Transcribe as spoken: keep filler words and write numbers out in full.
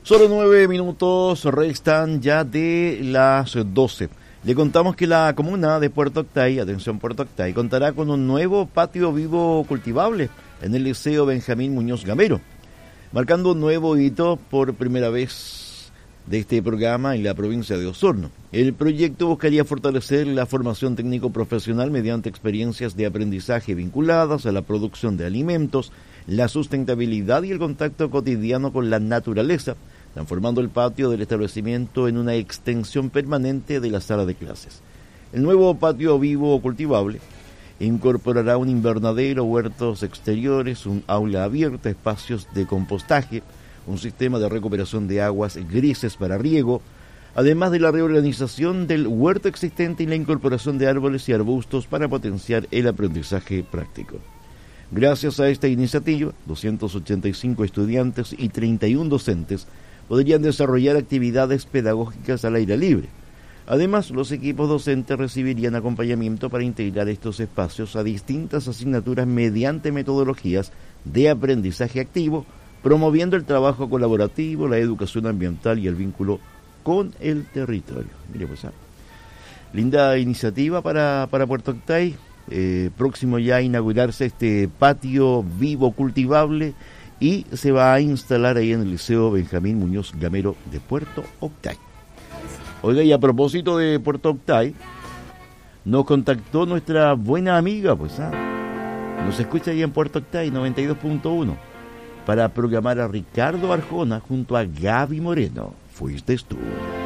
Solo nueve minutos restan ya de las doce. Le contamos que la comuna de Puerto Octay, atención Puerto Octay, contará con un nuevo patio vivo cultivable en el Liceo Benjamín Muñoz Gamero, marcando un nuevo hito por primera vez de este programa en la provincia de Osorno. El proyecto buscaría fortalecer la formación técnico-profesional mediante experiencias de aprendizaje vinculadas a la producción de alimentos, la sustentabilidad y el contacto cotidiano con la naturaleza, transformando el patio del establecimiento en una extensión permanente de la sala de clases. El nuevo patio vivo cultivable incorporará un invernadero, huertos exteriores, un aula abierta, espacios de compostaje, un sistema de recuperación de aguas grises para riego, además de la reorganización del huerto existente y la incorporación de árboles y arbustos para potenciar el aprendizaje práctico. Gracias a esta iniciativa, doscientos ochenta y cinco estudiantes y treinta y uno docentes podrían desarrollar actividades pedagógicas al aire libre. Además, los equipos docentes recibirían acompañamiento para integrar estos espacios a distintas asignaturas mediante metodologías de aprendizaje activo, promoviendo el trabajo colaborativo, la educación ambiental y el vínculo con el territorio. Mire, pues, ¿ah? linda iniciativa para, para Puerto Octay. Eh, próximo ya a inaugurarse este patio vivo cultivable y se va a instalar ahí en el Liceo Benjamín Muñoz Gamero de Puerto Octay. Oiga, y a propósito de Puerto Octay, nos contactó nuestra buena amiga, pues, ¿ah? nos escucha ahí en Puerto Octay noventa y dos punto uno, para programar a Ricardo Arjona junto a Gaby Moreno. Fuiste tú.